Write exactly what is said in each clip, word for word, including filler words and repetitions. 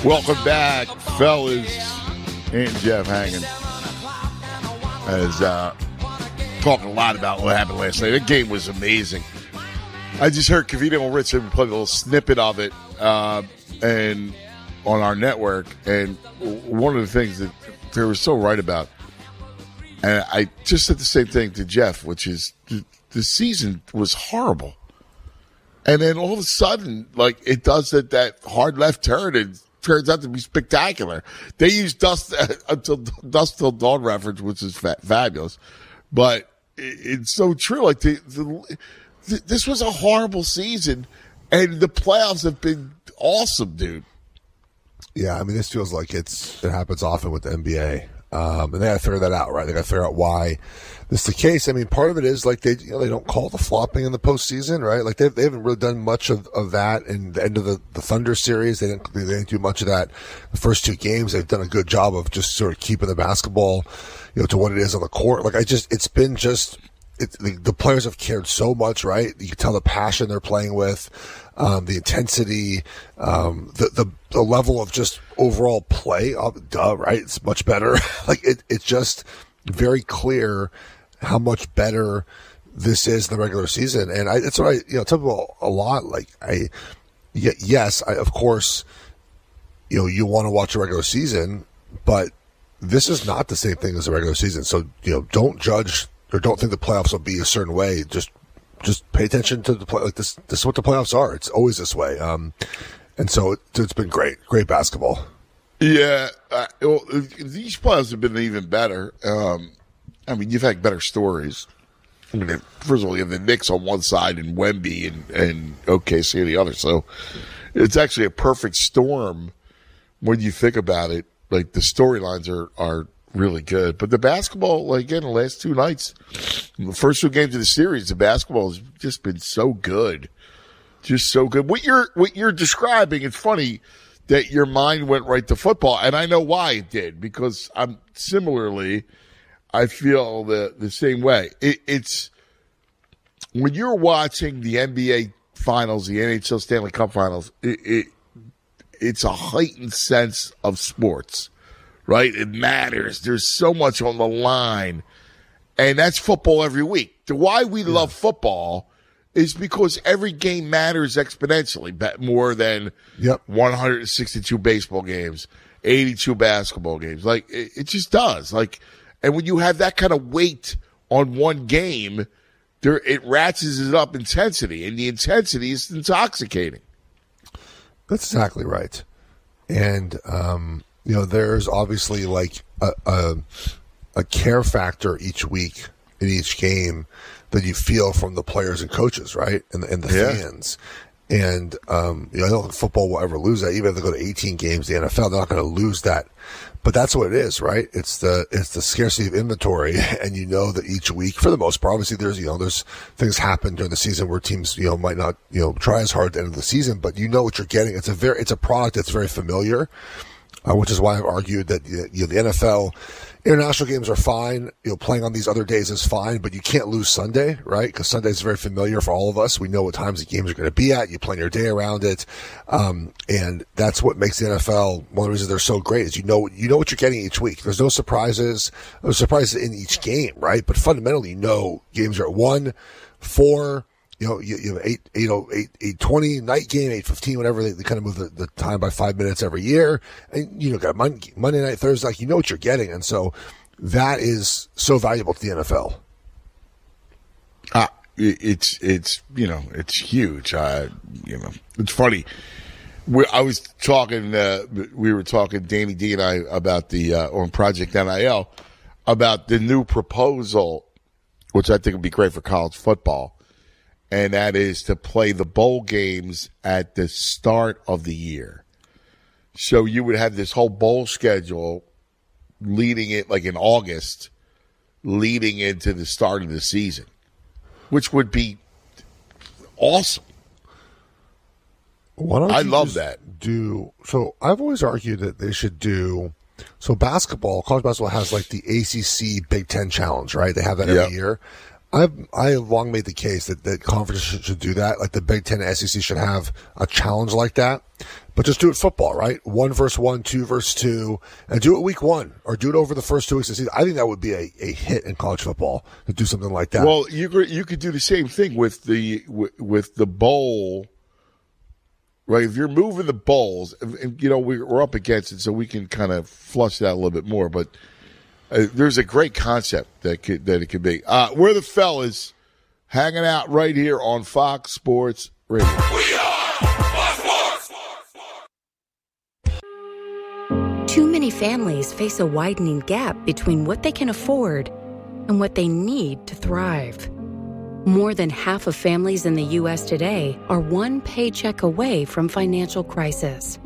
Welcome back, fellas. And Jeff hanging. As uh, talking a lot about what happened last night. That game was amazing. I just heard Cavino and Richard play a little snippet of it, uh, and on our network. And one of the things that they were so right about, and I just said the same thing to Jeff, which is the, the season was horrible. And then all of a sudden, like, it does that, that hard left turn and turns out to be spectacular. They use Dust uh, until Dust Till Dawn reference, which is fa- fabulous. But it, it's so true. Like, the, the, the, this was a horrible season, and the playoffs have been awesome, dude. Yeah, I mean, this feels like it's it happens often with the N B A. Um, and they got to figure that out, right? They got to figure out why this is the case. I mean, part of it is like they, you know, they don't call the flopping in the postseason, right? Like they they haven't really done much of, of that in the end of the, the Thunder series. They didn't they didn't do much of that the first two games. They've done a good job of just sort of keeping the basketball, you know, to what it is on the court. Like I just, it's been just, it, the, the players have cared so much, right? You can tell the passion they're playing with, um, the intensity, um, the, the, the level of just overall play. Oh, duh, right? It's much better. Like it, it's just very clear how much better this is in the regular season. And I, that's what I, you know, tell people a lot. Like I, yes, I, of course, you know, you want to watch a regular season, but this is not the same thing as a regular season. So, you know, don't judge or don't think the playoffs will be a certain way. Just, just pay attention to the play. Like this, this is what the playoffs are. It's always this way. Um, and so it, it's been great, great basketball. Yeah. Uh, well, these playoffs have been even better. Um, I mean, you've had better stories. I mean, first of all, you have the Knicks on one side and Wemby and, and O K C on the other. So it's actually a perfect storm when you think about it. Like, the storylines are, are really good. But the basketball, like, again, the last two nights, the first two games of the series, the basketball has just been so good. Just so good. What you're, what you're describing, it's funny that your mind went right to football. And I know why it did, because I'm similarly – I feel the, the same way. It, it's when you're watching the N B A finals, the N H L Stanley Cup finals, it, it it's a heightened sense of sports, right? It matters. There's so much on the line, and that's football every week. The why we yeah. love football is because every game matters exponentially more than yep. one hundred sixty-two baseball games, eighty-two basketball games. Like it, it just does. Like. And when you have that kind of weight on one game, there it ratchets it up intensity, and the intensity is intoxicating. That's exactly right. And um, you know, there's obviously like a, a a care factor each week in each game that you feel from the players and coaches, right, and and the yeah. fans. And um, you know, I don't think football will ever lose that. Even if they go to eighteen games, the N F L, they're not going to lose that. But that's what it is, right? It's the it's the scarcity of inventory, and you know that each week, for the most part, obviously there's you know there's things happen during the season where teams you know might not you know try as hard at the end of the season, but you know what you're getting. It's a very it's a product that's very familiar, uh, which is why I've argued that you know the N F L international games are fine. You know, playing on these other days is fine, but you can't lose Sunday, right? Because Sunday is very familiar for all of us. We know what times the games are going to be at. You plan your day around it, um, and that's what makes the N F L one of the reasons they're so great. Is you know you know what you're getting each week. There's no surprises. There's surprises in each game, right? But fundamentally, you know games are at one, four. You know, you, you have eight, eight, oh, eight, eight twenty night game, eight fifteen, whatever. They, they kind of move the, the time by five minutes every year, and you know, got Monday, Monday night, Thursday. Like you know what you're getting, and so that is so valuable to the N F L. Uh, it's it's you know it's huge. Uh, you know, it's funny. We, I was talking. Uh, we were talking, Danny D and I, about the uh, on Project N I L about the new proposal, which I think would be great for college football. And that is to play the bowl games at the start of the year. So you would have this whole bowl schedule leading it, like in August, leading into the start of the season, which would be awesome. Why don't I you love just that. Do so. I've always argued that they should do so. Basketball, college basketball has like the A C C Big Ten Challenge, right? They have that every yep. year. I've I have long made the case that, that conferences should, should do that. Like the Big Ten and S E C should have a challenge like that. But just do it football, right? One versus one, two versus two, and do it week one, or do it over the first two weeks of the season. I think that would be a, a hit in college football to do something like that. Well, you could, you could do the same thing with the with the bowl, right? If you're moving the bowls, and, you know, we're up against it, so we can kind of flush that a little bit more. But uh, there's a great concept that could, that it could be. Uh, we're the fellas hanging out right here on Fox Sports Radio. We are Fox Sports. Too many families face a widening gap between what they can afford and what they need to thrive. More than half of families in the U S today are one paycheck away from financial crisis.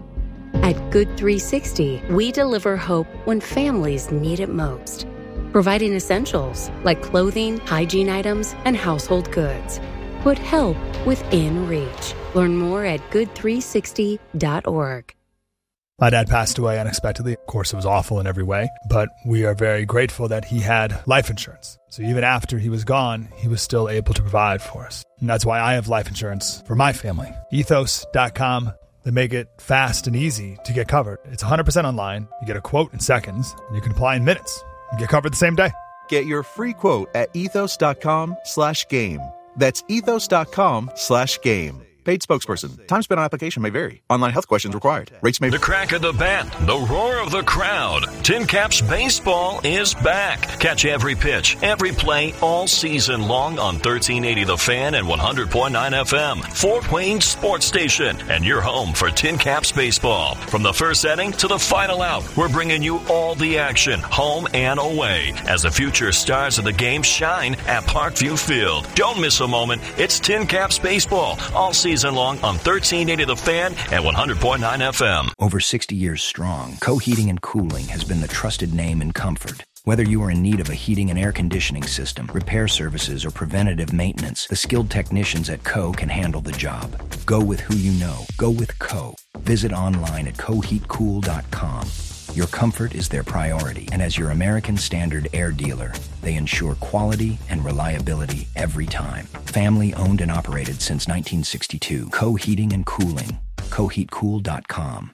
At Good three sixty, we deliver hope when families need it most, providing essentials like clothing, hygiene items, and household goods. Put help within reach. Learn more at good three sixty dot org. My dad passed away unexpectedly. Of course, it was awful in every way, but we are very grateful that he had life insurance. So even after he was gone, he was still able to provide for us. And that's why I have life insurance for my family. ethos dot com. They make it fast and easy to get covered. It's one hundred percent online. You get a quote in seconds, and you can apply in minutes. You get covered the same day. Get your free quote at ethos dot com slash game. That's ethos dot com slash game. Paid spokesperson. Time spent on application may vary. Online health questions required. Rates may The crack of the bat, the roar of the crowd. Tin Caps Baseball is back. Catch every pitch, every play, all season long on thirteen eighty The Fan and one hundred point nine F M. Fort Wayne Sports Station, and your home for Tin Caps Baseball. From the first inning to the final out, we're bringing you all the action, home and away, as the future stars of the game shine at Parkview Field. Don't miss a moment. It's Tin Caps Baseball, all season long on thirteen eighty The Fan and one hundred point nine F M. Over sixty years strong, Co Heating and Cooling has been the trusted name in comfort. Whether you are in need of a heating and air conditioning system, repair services, or preventative maintenance, the skilled technicians at Co can handle the job. Go with who you know. Go with Co. Visit online at co heat cool dot com. Your comfort is their priority, and as your American Standard air dealer, they ensure quality and reliability every time. Family owned and operated since nineteen sixty-two. Co Heating and Cooling. co heat cool dot com.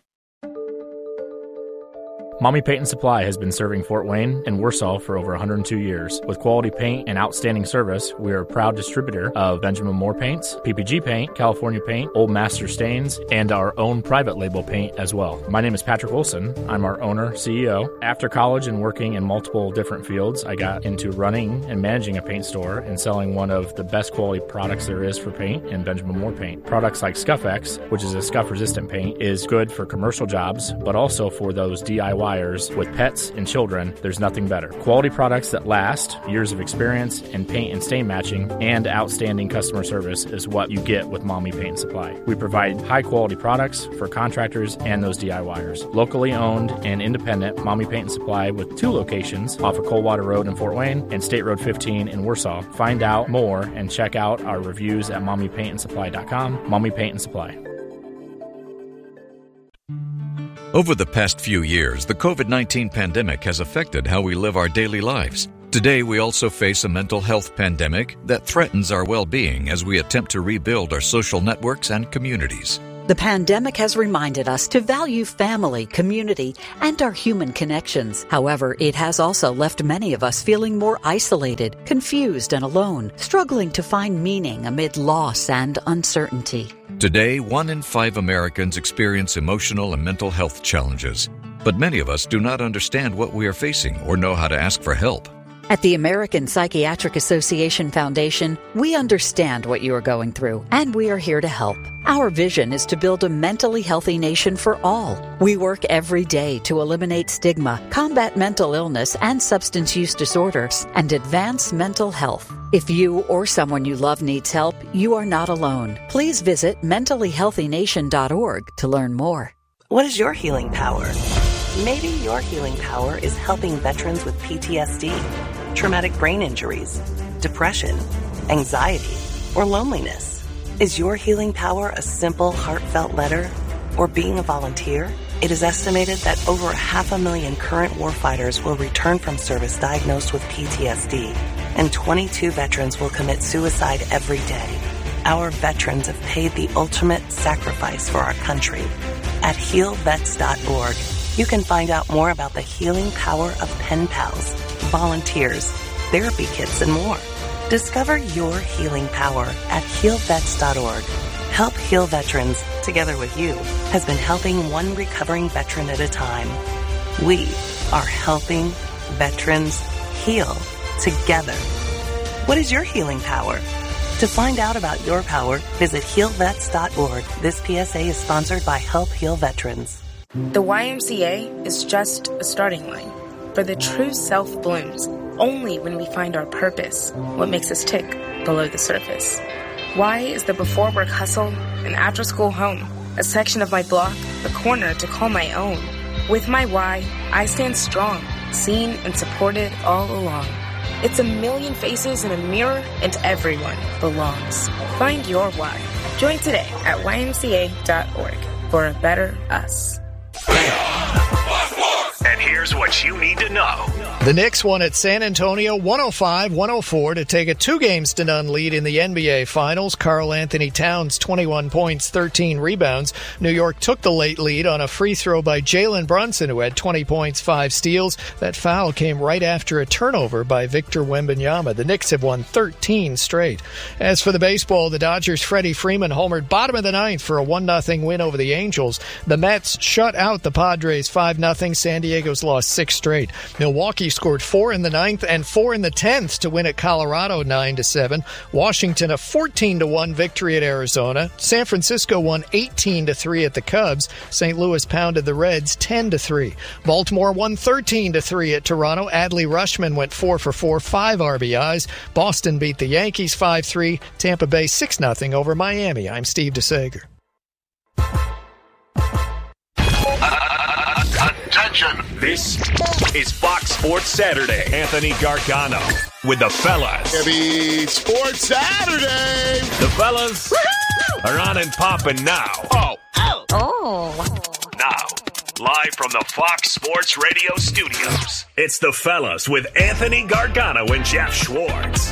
Mommy Paint and Supply has been serving Fort Wayne and Warsaw for over one hundred two years. With quality paint and outstanding service, we are a proud distributor of Benjamin Moore paints, P P G paint, California paint, Old Master stains, and our own private label paint as well. My name is Patrick Wilson. I'm our owner, C E O. After college and working in multiple different fields, I got into running and managing a paint store and selling one of the best quality products there is for paint in Benjamin Moore paint. Products like Scuff-X, which is a scuff-resistant paint, is good for commercial jobs, but also for those D I Y with pets and children. There's nothing better. Quality products that last, years of experience in paint and stain matching, and outstanding customer service is what you get with Mommy Paint and Supply. We provide high quality products for contractors and those DIYers. Locally owned and independent, Mommy Paint and Supply with two locations off of Coldwater Road in Fort Wayne and State Road fifteen in Warsaw. Find out more and check out our reviews at mommy paint and supply dot com. Mommy Paint and Supply. Over the past few years, the covid nineteen pandemic has affected how we live our daily lives. Today, we also face a mental health pandemic that threatens our well-being as we attempt to rebuild our social networks and communities. The pandemic has reminded us to value family, community, and our human connections. However, it has also left many of us feeling more isolated, confused, and alone, struggling to find meaning amid loss and uncertainty. Today, one in five Americans experience emotional and mental health challenges, but many of us do not understand what we are facing or know how to ask for help. At the American Psychiatric Association Foundation, we understand what you are going through, and we are here to help. Our vision is to build a mentally healthy nation for all. We work every day to eliminate stigma, combat mental illness and substance use disorders, and advance mental health. If you or someone you love needs help, you are not alone. Please visit mentally healthy nation dot org to learn more. What is your healing power? Maybe your healing power is helping veterans with P T S D, traumatic brain injuries, depression, anxiety, or loneliness. Is your healing power a simple, heartfelt letter or being a volunteer? It is estimated that over half a million current warfighters will return from service diagnosed with P T S D, and twenty-two veterans will commit suicide every day. Our veterans have paid the ultimate sacrifice for our country. At heal vets dot org, you can find out more about the healing power of pen pals, volunteers, therapy kits, and more. Discover your healing power at heal vets dot org. Help Heal Veterans, together with you, has been helping one recovering veteran at a time. We are helping veterans heal together. What is your healing power? To find out about your power, visit heal vets dot org. This P S A is sponsored by Help Heal Veterans. The Y M C A is just a starting line, for the true self blooms only when we find our purpose, what makes us tick below the surface. Y is the before work hustle, an after school home, a section of my block, a corner to call my own. With my Y, I stand strong, seen and supported all along. It's a million faces in a mirror, and everyone belongs. Find your why. Join today at Y M C A dot org for a better us. And here's what you need to know. The Knicks won at San Antonio one oh five one oh four to take a two games to none lead in the N B A Finals. Karl Anthony Towns, twenty-one points, thirteen rebounds. New York took the late lead on a free throw by Jalen Brunson, who had twenty points, five steals. That foul came right after a turnover by Victor Wembanyama. The Knicks have won thirteen straight. As for the baseball, the Dodgers' Freddie Freeman homered bottom of the ninth for a one nothing win over the Angels. The Mets shut out the Padres five nothing. San Diego's lost six straight. Milwaukee scored four in the ninth and four in the tenth to win at Colorado nine to seven. Washington a fourteen to one victory at Arizona. San Francisco won eighteen to three at the Cubs. Saint Louis pounded the Reds ten to three. Baltimore won thirteen to three at Toronto. Adley Rutschman went four for four, five R B Is. Boston beat the Yankees five three. Tampa Bay six nothing over Miami. I'm Steve DeSager. Attention! This is Fox Sports Saturday. Anthony Gargano with the fellas. Happy Sports Saturday! The fellas Woo-hoo! Are on and popping now. Oh. Oh. Oh. Now, live from the Fox Sports Radio studios, it's the fellas with Anthony Gargano and Jeff Schwartz.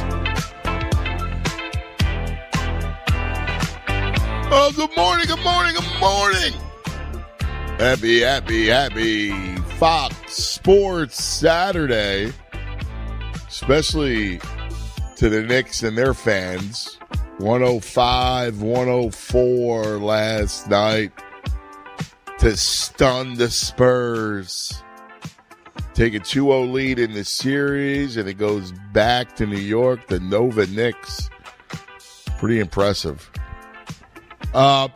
Oh, good morning, good morning, good morning. Happy, happy, happy Fox Sports Saturday, especially to the Knicks and their fans. one oh five one oh four last night to stun the Spurs. Take a two oh lead in the series, and it goes back to New York, the Nova Knicks. Pretty impressive. Uh,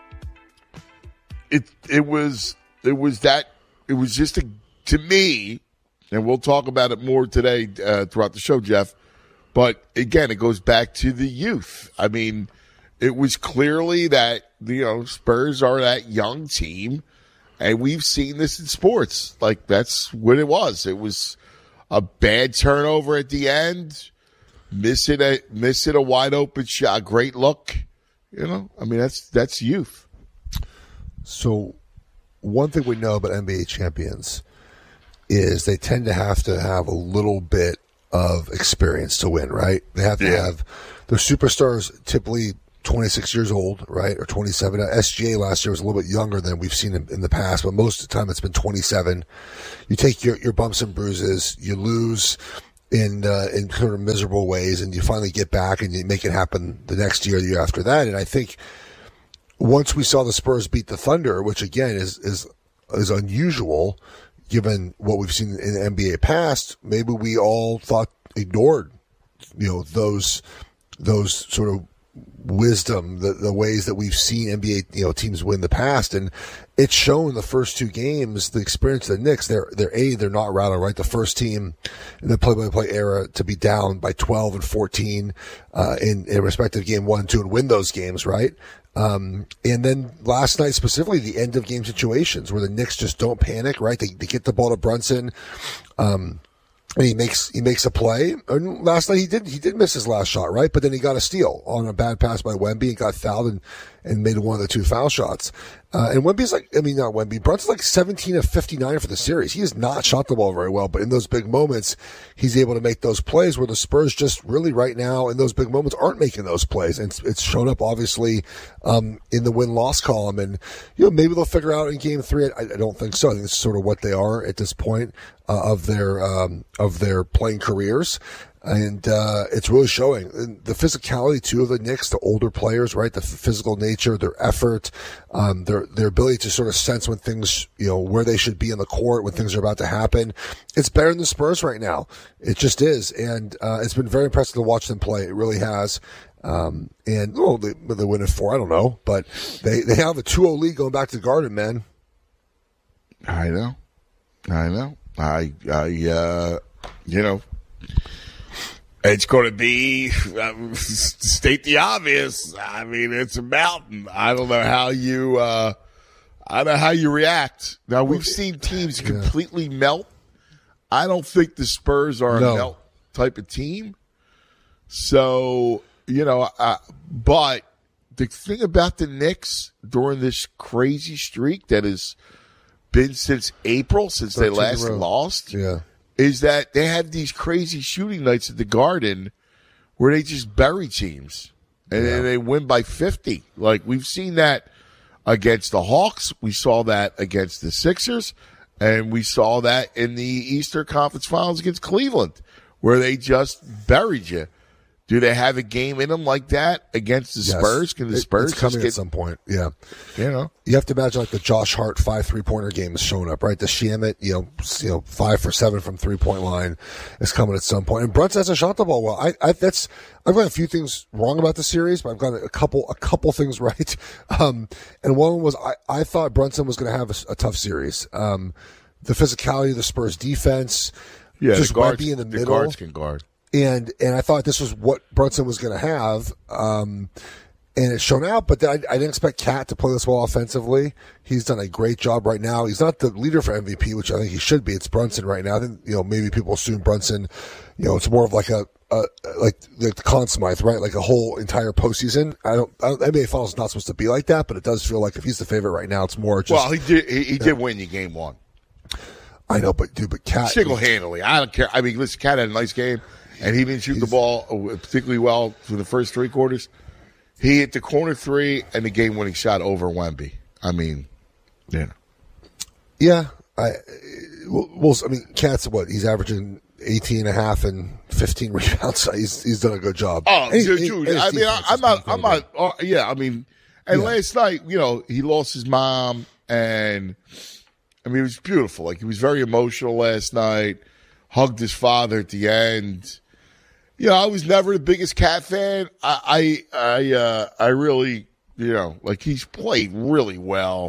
It it was it was that it was just a, to me, and we'll talk about it more today uh, throughout the show, Jeff. But again, it goes back to the youth. I mean, it was clearly that you know Spurs are that young team, and we've seen this in sports. Like that's what it was. It was a bad turnover at the end, miss it a miss it a wide open shot, great look. You know, I mean that's that's youth. So one thing we know about N B A champions is they tend to have to have a little bit of experience to win, right? They have to yeah. have their superstars typically twenty-six years old, right? Or twenty-seven. S G A last year was a little bit younger than we've seen in, in the past, but most of the time it's been twenty-seven. You take your, your bumps and bruises, you lose in uh, in sort of miserable ways, and you finally get back and you make it happen the next year, the year after that. And I think once we saw the Spurs beat the Thunder, which again is is is unusual given what we've seen in the N B A past, maybe we all thought ignored, you know, those those sort of wisdom, the the ways that we've seen N B A you know teams win in the past, and it's shown the first two games. The experience of the Knicks, they're they're a they're not rattled, right? The first team in the play-by-play era to be down by twelve and fourteen uh, in in respective game one and two and win those games, right? Um, and then last night specifically, the end of game situations where the Knicks just don't panic, right? They, they get the ball to Brunson, um, and he makes, he makes a play. And last night he did, he did miss his last shot, right? But then he got a steal on a bad pass by Wemby and got fouled and, and made one of the two foul shots. Uh, and Wemby's like, I mean, not Wemby, Brunson's like seventeen of fifty-nine for the series. He has not shot the ball very well, but in those big moments, he's able to make those plays where the Spurs just really right now in those big moments aren't making those plays. And it's, it's shown up obviously, um, in the win-loss column. And, you know, maybe they'll figure out in game three. I, I don't think so. I think this is sort of what they are at this point, uh, of their, um, of their playing careers. And, uh, it's really showing. And the physicality too of the Knicks, the older players, right? The physical nature, their effort, um, their, their ability to sort of sense when things, you know, where they should be in the court, when things are about to happen. It's better than the Spurs right now. It just is. And, uh, it's been very impressive to watch them play. It really has. Um, and, well, they, they win it four, I don't know, but they, they have a two oh lead going back to the Garden, man. I know. I know. I, I, uh, you know, it's going to be, uh, state the obvious. I mean, it's a mountain. I don't know how you, uh, I don't know how you react. Now, we've seen teams yeah. completely melt. I don't think the Spurs are no. a melt type of team. So, you know, uh, but the thing about the Knicks during this crazy streak that has been since April, since they last lost, yeah. is that they had these crazy shooting nights at the Garden where they just bury teams and yeah. then they win by fifty. Like, we've seen that against the Hawks. We saw that against the Sixers. And we saw that in the Eastern Conference Finals against Cleveland where they just buried you. Do they have a game in them like that against the Yes. Spurs? Can the It- Spurs It's coming just get, at some point, yeah. you know? You have to imagine like the Josh Hart five three-pointer game is showing up, right? The Shamet, you know, you know, five for seven from three-point line is coming at some point. And Brunson hasn't shot the ball well. I, I, that's, I've got a few things wrong about the series, but I've got a couple, a couple things right. Um, and one was I, I thought Brunson was going to have a, a tough series. Um, the physicality of the Spurs defense, Yeah, just the guards, might be in the, the middle. guards can guard. And, and I thought this was what Brunson was going to have. Um, and it's shown out, but I, I didn't expect Cat to play this well offensively. He's done a great job right now. He's not the leader for M V P, which I think he should be. It's Brunson right now. I think, you know, maybe people assume Brunson, you know, it's more of like a, a like, like the Conn Smythe, right? Like a whole entire postseason. I don't, I don't N B A Finals is not supposed to be like that, but it does feel like if he's the favorite right now, it's more just. Well, he did, he, he did win you game one. I know, but dude, but Cat. Single handedly. I don't care. I mean, listen, Cat had a nice game. And he didn't shoot the ball particularly well for the first three quarters. He hit the corner three and the game-winning shot over Wemby. I mean, yeah. Yeah. I, well, I mean, Cat's what? He's averaging eighteen and a half and fifteen rebounds. He's, he's done a good job. Oh, and dude, he, dude. and I mean, I, I'm not, I'm good. not, uh, yeah, I mean, and Yeah. last night, you know, he lost his mom and, I mean, it was beautiful. Like, he was very emotional last night, hugged his father at the end. You know, I was never the biggest Cat fan. I, I, I, uh, I really, you know, like he's played really well.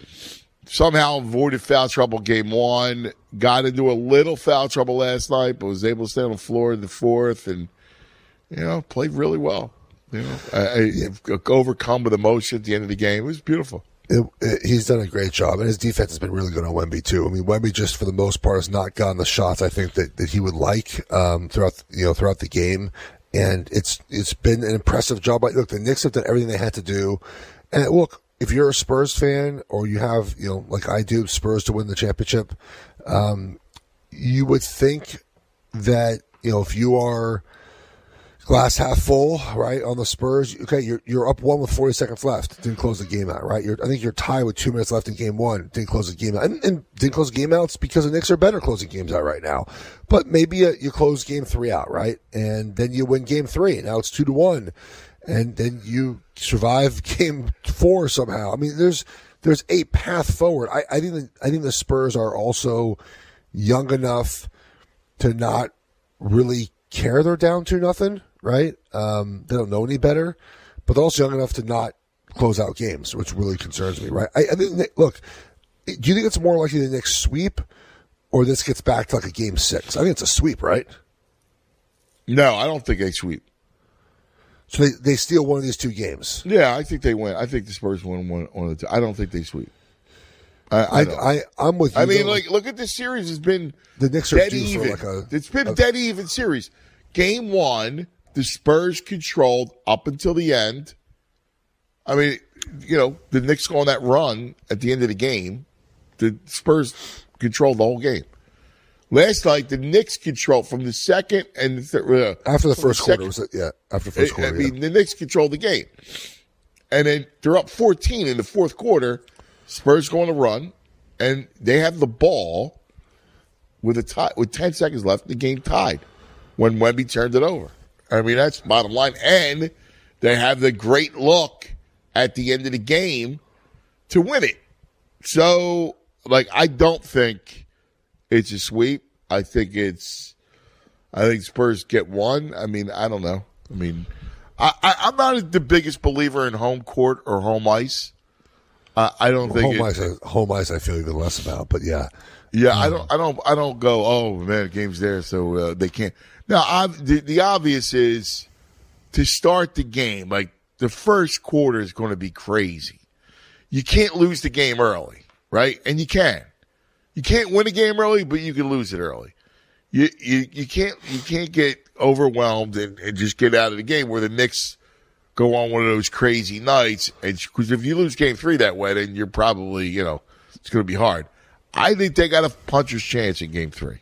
Somehow avoided foul trouble game one. Got into a little foul trouble last night, but was able to stay on the floor in the fourth, and you know, played really well. You know, I, I overcome with emotion at the end of the game. It was beautiful. It, it, he's done a great job, and his defense has been really good on Wemby too. I mean, Wemby just for the most part has not gotten the shots I think that, that he would like um, throughout you know throughout the game, and it's it's been an impressive job. Look, the Knicks have done everything they had to do, and look, if you're a Spurs fan or you have you know like I do Spurs to win the championship, um, you would think that you know if you are glass half full, right, on the Spurs. Okay, you're you're up one with forty seconds left. Didn't close the game out, right? You're, I think you're tied with two minutes left in game one. Didn't close the game out. And, and didn't close the game out. It's because the Knicks are better closing games out right now. But maybe you, you close game three out, right? And then you win game three. And now it's two to one. And then you survive game four somehow. I mean, there's there's a path forward. I, I think the, I think the Spurs are also young enough to not really care they're down to nothing. Right? Um, they don't know any better, but they're also young enough to not close out games, which really concerns me, right? I, I think, look, do you think it's more likely the Knicks sweep or this gets back to like a game six? I think it's a sweep, right? No, I don't think they sweep. So they, they steal one of these two games. Yeah, I think they win. I think the Spurs win one, one of the two. I don't think they sweep. I, I, I, I I'm with you. I mean, though. like, look at this series. It's been the Knicks are dead due even. for like a. It's been a, dead even series. Game one, the Spurs controlled up until the end. I mean, you know, the Knicks go on that run at the end of the game, the Spurs controlled the whole game. Last night, the Knicks controlled from the second and the third. Uh, after the first the quarter, second, was it? Yeah, after the first quarter. I mean, yeah. the Knicks controlled the game. And then they're up fourteen in the fourth quarter. Spurs go on a run, and they have the ball with a tie, with ten seconds left. The game tied when Wemby turned it over. I mean, that's bottom line. And they have the great look at the end of the game to win it. So, like, I don't think it's a sweep. I think it's, I think Spurs get one. I mean, I don't know. I mean, I, I, I'm not the biggest believer in home court or home ice. Uh, I don't well, think home it, ice. Home ice, I feel even less about. But yeah, yeah. Um, I don't. I don't. I don't go. Oh man, the game's there, so uh, they can't. Now, I, the, the obvious is to start the game. Like the first quarter is going to be crazy. You can't lose the game early, right? And you can. You can't win a game early, but you can lose it early. You you you can't you can't get overwhelmed and, and just get out of the game where the Knicks go on one of those crazy nights. And because if you lose game three that way, then you're probably, you know, it's going to be hard. I think they got a puncher's chance in game three.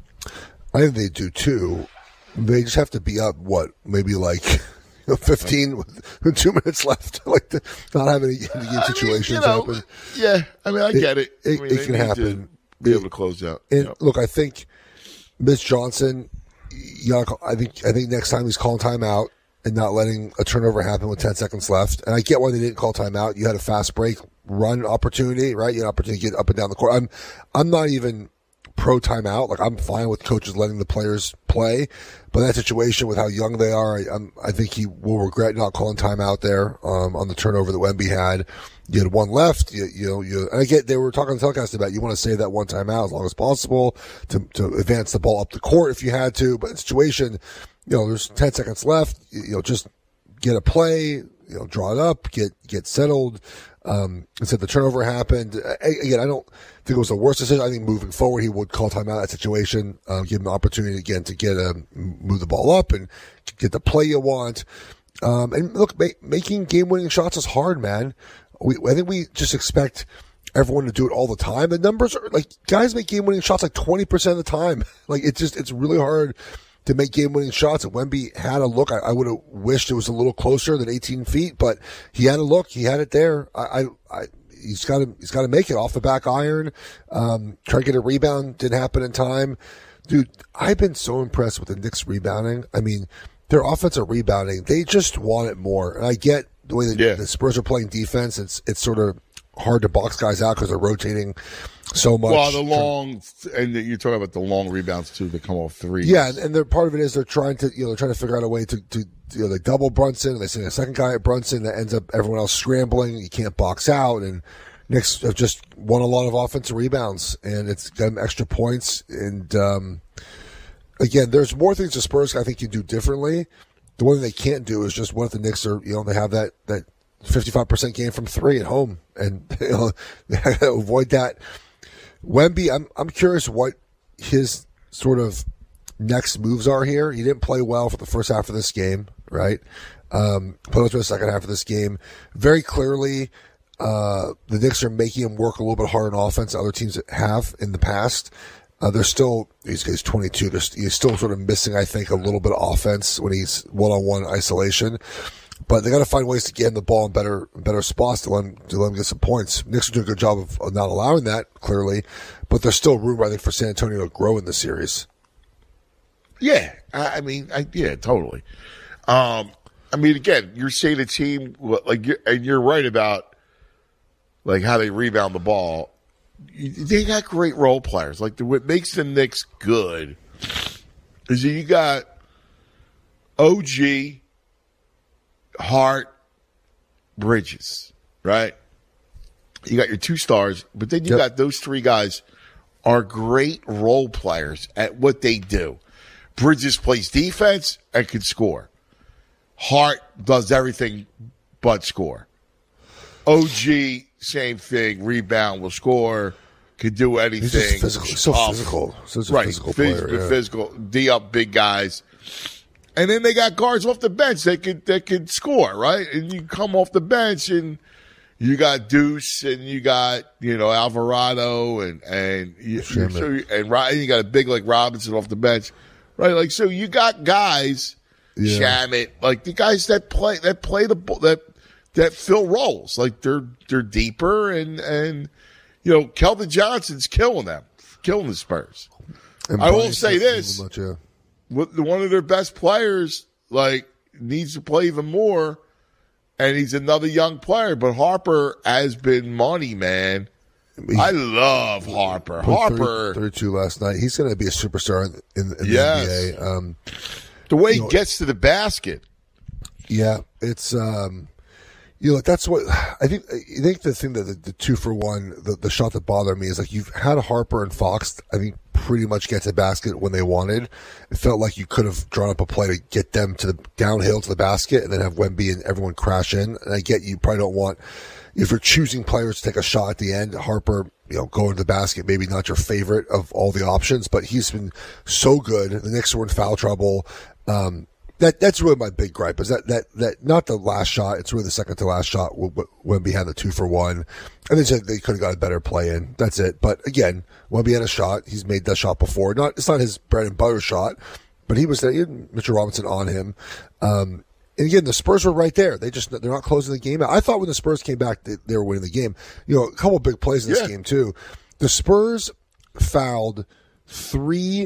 I think they do too. They just have to be up, what, maybe like you know, fifteen with two minutes left. Like the, not having any game situations I mean, you know, happen. Yeah, I mean, I it, get it. It, I mean, it can happen. Be able to close out. And yep. look, I think Mitch Johnson, you know, I think I think next time he's calling timeout and not letting a turnover happen with ten seconds left. And I get why they didn't call timeout. You had a fast break run opportunity, right? You had an opportunity to get up and down the court. I'm I'm not even pro timeout. Like I'm fine with coaches letting the players play, but that situation with how young they are, I, I'm, I think he will regret not calling timeout there um, on the turnover that Wemby had. You had one left. You, you know, you, and I get they were talking on the telecast about you want to save that one timeout as long as possible to to advance the ball up the court if you had to. But the situation, you know, there's ten seconds left. You, you know, just get a play. You know, draw it up. Get get settled. Um, instead, the turnover happened. I, again, I don't think it was the worst decision. I think moving forward, he would call timeout that situation, um, give him the opportunity again to get a move the ball up and get the play you want. Um, and look, ma- making game-winning shots is hard, man. We, I think we just expect everyone to do it all the time. The numbers are like guys make game-winning shots like twenty percent of the time. Like it's just it's really hard to make game-winning shots. And Wemby had a look. I, I would have wished it was a little closer than eighteen feet, but he had a look. He had it there. I, I, I he's got to he's got to make it off the back iron. Um, try to get a rebound. Didn't happen in time, dude. I've been so impressed with the Knicks rebounding. I mean, their offensive rebounding. They just want it more, and I get the way that yeah. the Spurs are playing defense. It's it's sort of hard to box guys out because they're rotating so much. Well, the long, and you're talking about the long rebounds too that come off threes. Yeah, and, and they're, part of it is they're trying to, you know, they're trying to figure out a way to, to you know, they double Brunson, and they send a second guy at Brunson that ends up everyone else scrambling. You can't box out, and Knicks have just won a lot of offensive rebounds, and it's got them extra points. And um, again, there's more things the Spurs I think can do differently. The one thing they can't do is just what if the Knicks are, you know, they have that that fifty-five percent game from three at home, and you know, they have to avoid that. Wemby, I'm I'm curious what his sort of next moves are here. He didn't play well for the first half of this game, right? Um, played for the second half of this game. Very clearly, uh, the Knicks are making him work a little bit harder on offense than other teams have in the past. Uh, they're still, he's, he's twenty-two, he's still sort of missing, I think, a little bit of offense when he's one-on-one isolation. But they got to find ways to get him the ball in better better spots to let him, to let him get some points. Knicks are doing a good job of, of not allowing that, clearly. But there's still room, I think, for San Antonio to grow in the series. Yeah, I, I mean, I, yeah, totally. Um, I mean, again, you're saying a team, like, you're, and you're right about, like, how they rebound the ball. They got great role players. Like, the, what makes the Knicks good is that you got O G, Hart, Bridges, right? You got your two stars, but then you yep. got those three guys are great role players at what they do. Bridges plays defense and can score. Hart does everything but score. O G, same thing, rebound, will score, can do anything. He's just physical. He's so Tough. physical. Such a right. physical physical, player. Yeah. Physical, D up big guys. And then they got guards off the bench that could that could score, right? And you come off the bench and you got Deuce and you got, you know, Alvarado and, and, you, Sure, so you, and, and you got a big like Robinson off the bench, right? Like, so you got guys, Yeah. Shamet, like the guys that play, that play the, that, that fill roles. Like they're, they're deeper and, and, you know, Keldon Johnson's killing them, killing the Spurs. And I will Bryant say doesn't this. do much, yeah. What- One of their best players, like, needs to play even more, and he's another young player. But Harper has been money, man. I love Harper. Put Harper, thirty, thirty-two last night. He's going to be a superstar in, in, in Yes. the N B A. Um, the way you he know, gets to the basket. Yeah, it's um, you know that's what I think. I think the thing that the, the two for one, the, the shot that bothered me is like you've had Harper and Fox. I think pretty much get to the basket when they wanted. It felt like you could have drawn up a play to get them to the downhill to the basket and then have Wemby and everyone crash in. And I get you probably don't want, if you're choosing players to take a shot at the end, Harper, you know, going to the basket, maybe not your favorite of all the options, but he's been so good. The Knicks were in foul trouble. Um, that, that's really my big gripe is that, that, that, not the last shot. It's really the second to last shot when we had the two for one. And they said they could have got a better play in. That's it. But again, Wemby had a shot. He's made that shot before. Not, it's not his bread and butter shot, but he was there. He had Mitchell Robinson on him. Um, and again, the Spurs were right there. They just, they're not closing the game out. I thought when the Spurs came back, they, they were winning the game. You know, a couple of big plays in this Yeah. game too. The Spurs fouled three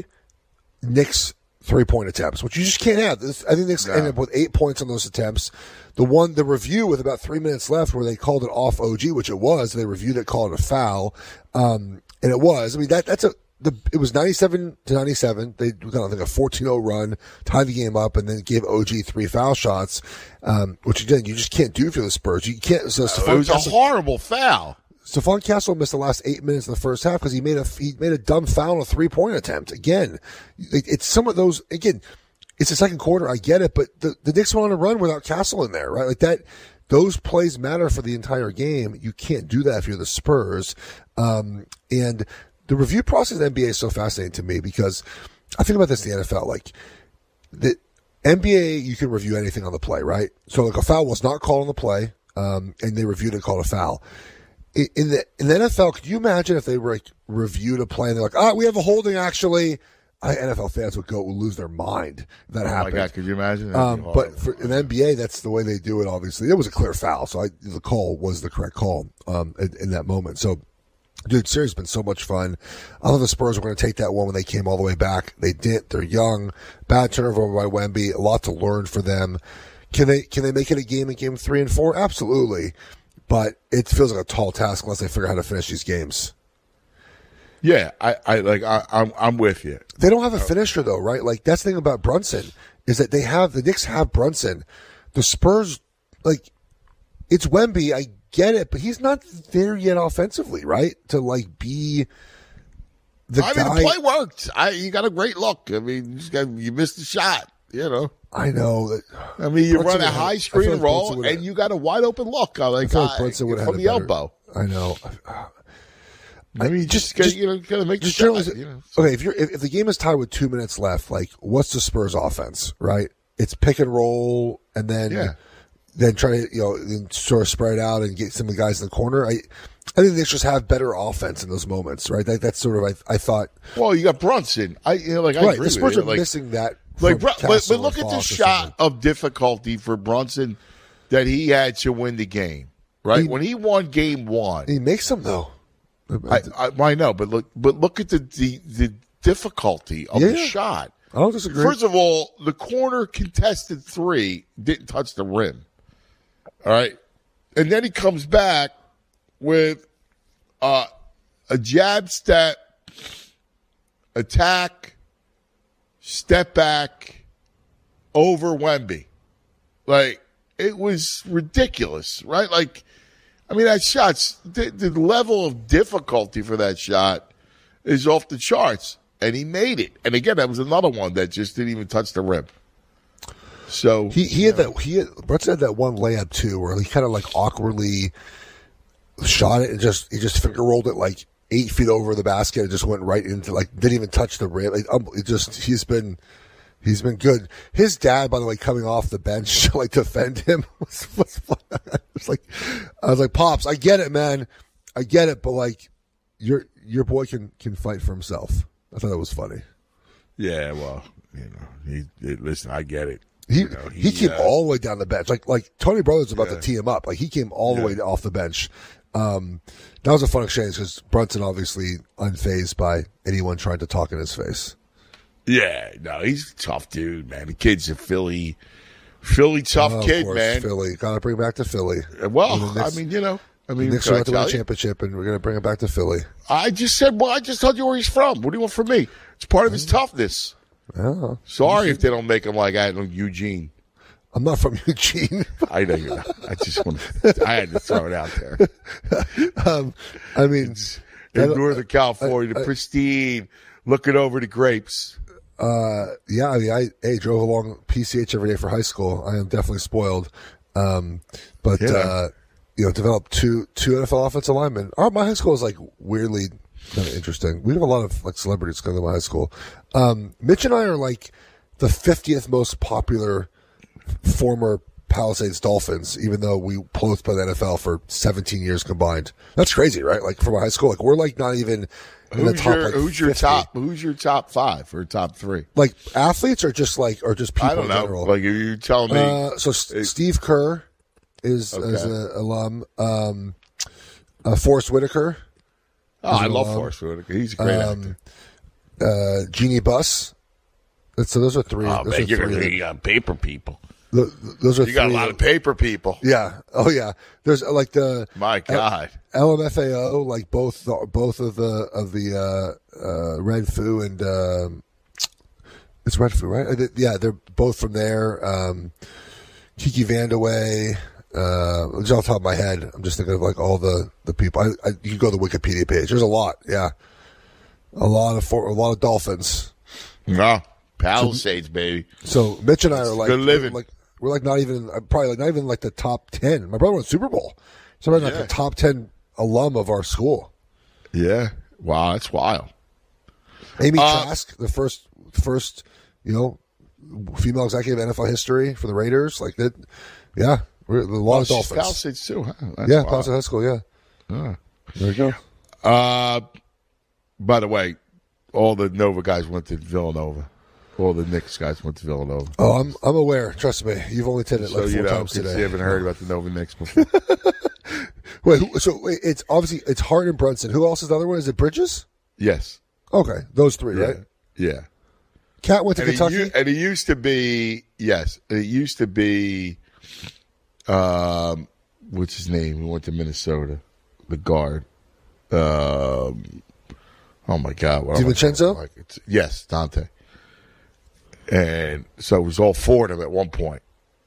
Knicks three-point attempts, which you just can't have. This, I think Knicks No. ended up with eight points on those attempts. The one, the review with about three minutes left where they called it off O G, which it was. They reviewed it, called it a foul. Um, and it was. I mean, that, that's a, the, it was ninety-seven to ninety-seven. They got, I think, a fourteen oh run, tied the game up, and then gave O G three foul shots, um, which again, you just can't do for the Spurs. You can't, so It Stephon was a Castle, horrible foul. Stephon Castle missed the last eight minutes of the first half because he made a, he made a dumb foul on a three-point attempt. Again, it, it's some of those, again, it's the second quarter. I get it, but the, the Knicks went on a run without Castle in there, right? Like that, those plays matter for the entire game. You can't do that if you're the Spurs. Um, and the review process in the N B A is so fascinating to me because I think about this in the N F L. Like the N B A, you can review anything on the play, right? So like a foul was not called on the play, um, and they reviewed it and called a foul. In, in the in the N F L, could you imagine if they were like, reviewed a play and they're like, "Ah, we have a holding actually." I, N F L fans would go would lose their mind if that Oh happened. my God, could you imagine? That'd Um, be but horrible. for in the N B A, that's the way they do it. Obviously, it was a clear foul, so I, the call was the correct call um, in, in that moment. So, dude, series has been so much fun. I thought the Spurs were going to take that one when they came all the way back. They didn't. They're young. Bad turnover by Wemby. A lot to learn for them. Can they can they make it a game in game three and four? Absolutely. But it feels like a tall task unless they figure out how to finish these games. Yeah, I, I like I, I'm I'm with you. They don't have a finisher though, right? Like that's the thing about Brunson is that they have the Knicks have Brunson. The Spurs, like, it's Wemby. I get it, but he's not there yet offensively, right? To like be the I guy. mean, the play worked. I you got a great look. I mean, you, just got, you missed the shot. You know. I know that. I mean, you Brunson run a would have- high I screen feel and like roll, Brunson would have- and you got a wide open look. I like, I feel like I- Brunson would have from had the a better- elbow. I know. I mean, just, just you know, gotta make the Just shot. generally- You know? Okay, if you're if, if the game is tied with two minutes left, like what's the Spurs offense, right? It's pick and roll, and then Yeah. then try to you know then sort of spread out and get some of the guys in the corner. I I think they just have better offense in those moments, right? That, that's sort of I I thought. Well, you got Brunson. I you know, like I right, agree the Spurs with you. are Like, missing that. like, from Bru- but, Castle but look or at the Fox or shot something. of difficulty for Brunson that he had to win the game. Right He- when he won game one, He makes them though. I, I, I know, but look, but look at the the, the difficulty of Yeah, the yeah. shot. I don't disagree. First of all, the corner contested three didn't touch the rim. All right, and then he comes back with uh, a jab step, attack, step back over Wemby. Like it was ridiculous, right? Like. I mean, that shot's the, the level of difficulty for that shot is off the charts, and he made it. And again, that was another one that just didn't even touch the rim. So He he had that he had, Brunson had that one layup too where he kind of like awkwardly shot it and just he just finger rolled it like eight feet over the basket and just went right into like didn't even touch the rim. It, um, it just he's been He's been good. His dad, by the way, coming off the bench to like defend him was, was fun. I was like, I was like, Pops, I get it, man, I get it, but like, your your boy can can fight for himself. I thought that was funny. Yeah, well, you know, he, he listen, I get it. He you know, he, he came uh, all the way down the bench. Like like Tony Brothers was about yeah. to tee him up. Like he came all the Yeah. way off the bench. Um, that was a fun exchange because Brunson obviously unfazed by anyone trying to talk in his face. Yeah, no, he's a tough dude, man. The kid's a Philly, Philly tough Oh, of kid, course, man. Philly, got to bring back to Philly. Well, And the Knicks- I mean, you know, I mean, the Knicks can are I about to win tell a you? championship, and we're going to bring it back to Philly. I just said, well, I just told you where he's from. What do you want from me? It's part of his toughness. Oh, Sorry if they don't make him like I don't Eugene. I'm not from Eugene. I know you're not. I just want to. I had to throw it out there. um, I mean, in Northern California, the pristine, looking over the grapes. Uh, yeah, I mean, I hey, drove along P C H every day for high school. I am definitely spoiled. Um, but, Yeah. uh, you know, developed two, two N F L offensive linemen. Our, my high school is like weirdly kind of interesting. We have a lot of like celebrities coming to my high school. Um, Mitch and I are like the fiftieth most popular former Palisades Dolphins, even though we both played the N F L for seventeen years combined. That's crazy, right? Like from my high school, like we're like not even in the Who's top, your like, Who's your fifty. top? Who's your top five or top three? Like athletes or just like or just people I don't in know. general? Like you telling me? Uh, so S- Steve Kerr is Okay. is an alum. Um, uh, Forrest Whitaker. oh, is I an love alum. Forrest Whitaker. He's a great Um, actor. Uh, Jeannie Buss. So those are three. Oh those man, are you're three. gonna you got paper people. Th- those are You got a three lot that- of paper people. Yeah. Oh yeah. There's uh, like the My God. L M F A O, like both the, both of the of the uh, uh, Red Foo and um, it's Red Foo, right? Uh, th- Yeah, they're both from there. Um, Kiki Vandaway. Uh, just off the top of my head, I'm just thinking of like all the the people. I, I, you can go to the Wikipedia page. There's a lot. Yeah, a lot of for, a lot of Dolphins. No, Palisades, baby. So Mitch and I are like good living. Like we're like not even uh, probably like not even like the top ten. My brother won Super Bowl. So we're like Yeah. the top ten alum of our school. Yeah. Wow, that's wild. Amy Uh, Trask, the first first you know female executive in N F L history for the Raiders. Like that. Yeah, we're a lot Oh, of she's Dolphins. Palisades too, huh? That's yeah, wild. Palisades High School. Yeah. Ah. There you go. Uh, by the way, all the Nova guys went to Villanova. All the Knicks guys went to Villanova. Oh, I'm I'm aware. Trust me, you've only said it So like you four know, times because today. you haven't heard about the Nova Knicks before. Wait, who, so wait, it's obviously it's Hart and Brunson. Who else is the other one? Is it Bridges? Yes. Okay, those three, Yeah. right? Yeah. Cat went to And Kentucky. It, u- and it used to be, yes, it used to be, um, what's his name? He went to Minnesota, the guard. Um, oh my God. What am I DiVincenzo? talking Like it's, yes, Dante. And so it was all four of them at one point.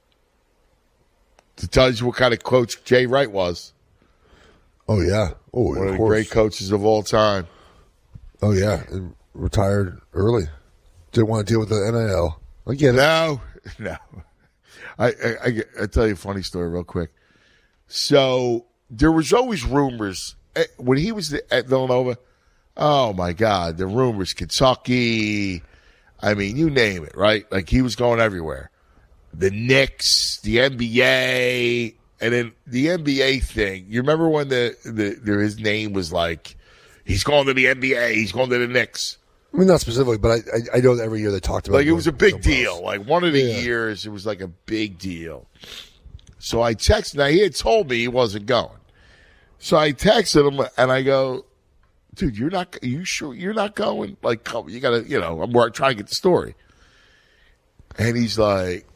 To tell you what kind of coach Jay Wright was. Oh yeah. Oh, One of of the course. great coaches of all time. Oh yeah, and retired early. Didn't want to deal with the N I L. I get it. No, no. I, I, I, I tell you a funny story real quick. So there was always rumors eh, when he was at Villanova. Oh my God, the rumors, Kentucky. I mean, you name it, right? Like he was going everywhere. The Knicks, the N B A, and then the N B A thing. You remember when the, the, the his name was like, he's going to the N B A, he's going to the Knicks. I mean, not specifically, but I I, I know that every year they talked about Like it was a big somewhere deal. else. Like one of the Yeah. years, it was like a big deal. So I texted. Now he had told me he wasn't going. So I texted him and I go, "Dude, you're not. Are you sure you're not going? Like, come, you gotta. You know, I'm wor- trying to get the story." And he's like,